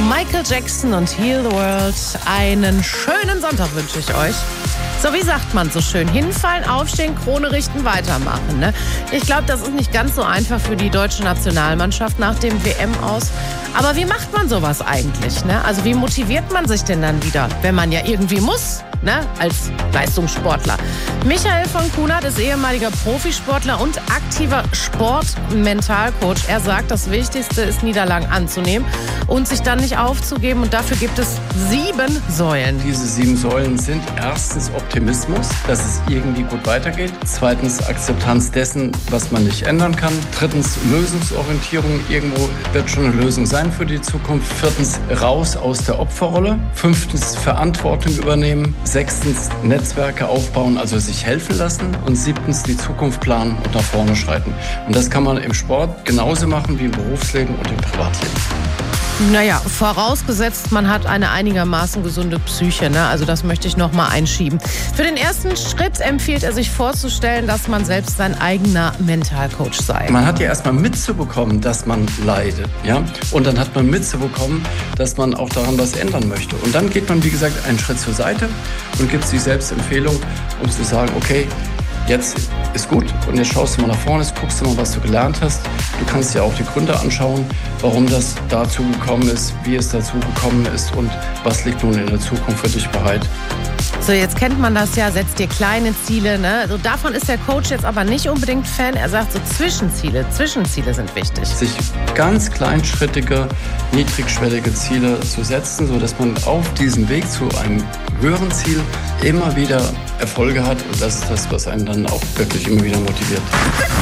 Michael Jackson und Heal the World. Einen schönen Sonntag wünsche ich euch. So, wie sagt man so schön? Hinfallen, aufstehen, Krone richten, weitermachen. Ne? Ich glaube, das ist nicht ganz so einfach für die deutsche Nationalmannschaft nach dem WM-Aus. Aber wie macht man sowas eigentlich? Ne? Also wie motiviert man sich denn dann wieder, wenn man ja irgendwie muss, ne? Als Leistungssportler? Michael von Kunert ist ehemaliger Profisportler und aktiver Sportmentalcoach. Er sagt, das Wichtigste ist, Niederlagen anzunehmen und sich dann nicht aufzugeben. Und dafür gibt es 7 Säulen. Diese 7 Säulen sind erstens Optimismus, dass es irgendwie gut weitergeht. Zweitens Akzeptanz dessen, was man nicht ändern kann. Drittens Lösungsorientierung. Irgendwo wird schon eine Lösung sein für die Zukunft. Viertens raus aus der Opferrolle. 5. Verantwortung übernehmen. 6. Netzwerke aufbauen, also sich helfen lassen. Und 7. die Zukunft planen und nach vorne schreiten. Und das kann man im Sport genauso machen wie im Berufsleben und im Privatleben. Naja, vorausgesetzt, man hat eine einigermaßen gesunde Psyche. Ne? Also das möchte ich noch mal einschieben. Für den ersten Schritt empfiehlt er sich vorzustellen, dass man selbst sein eigener Mentalcoach sei. Man hat ja erstmal mitzubekommen, dass man leidet. Ja? Und dann hat man mitzubekommen, dass man auch daran was ändern möchte. Und dann geht man, wie gesagt, einen Schritt zur Seite und gibt sich selbst Empfehlung, um zu sagen, okay, jetzt ist gut und jetzt schaust du mal nach vorne, jetzt guckst du mal, was du gelernt hast. Du kannst dir auch die Gründe anschauen, warum das dazu gekommen ist, wie es dazu gekommen ist und was liegt nun in der Zukunft für dich bereit. So, jetzt kennt man das ja, setzt dir kleine Ziele. Ne? So, davon ist der Coach jetzt aber nicht unbedingt Fan. Er sagt, so Zwischenziele sind wichtig. Sich ganz kleinschrittige, niedrigschwellige Ziele zu setzen, sodass man auf diesem Weg zu einem höheren Ziel immer wieder Erfolge hat. Und das ist das, was einen dann auch wirklich immer wieder motiviert.